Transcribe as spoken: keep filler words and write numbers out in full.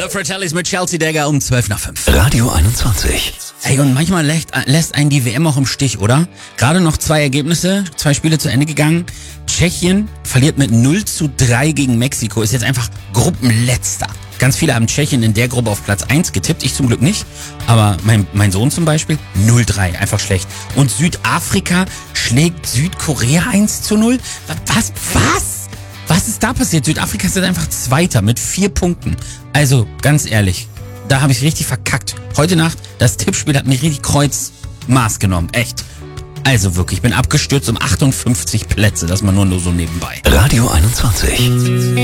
The Fratellis mit Chelsea Dagger um zwölf nach fünf. Radio einundzwanzig. Ey, und manchmal lässt, lässt einen die W M auch im Stich, oder? Gerade noch zwei Ergebnisse, zwei Spiele zu Ende gegangen. Tschechien verliert mit null zu drei gegen Mexiko, ist jetzt einfach Gruppenletzter. Ganz viele haben Tschechien in der Gruppe auf Platz eins getippt, ich zum Glück nicht. Aber mein, mein Sohn zum Beispiel, null drei, einfach schlecht. Und Südafrika schlägt Südkorea eins zu null. Was? Was? Was ist da passiert? Südafrika ist jetzt einfach Zweiter mit vier Punkten. Also, ganz ehrlich, da habe ich richtig verkackt. Heute Nacht, das Tippspiel hat mich richtig Kreuzmaß genommen. Echt. Also wirklich, ich bin abgestürzt um achtundfünfzig Plätze. Das mal nur, nur so nebenbei. Radio einundzwanzig.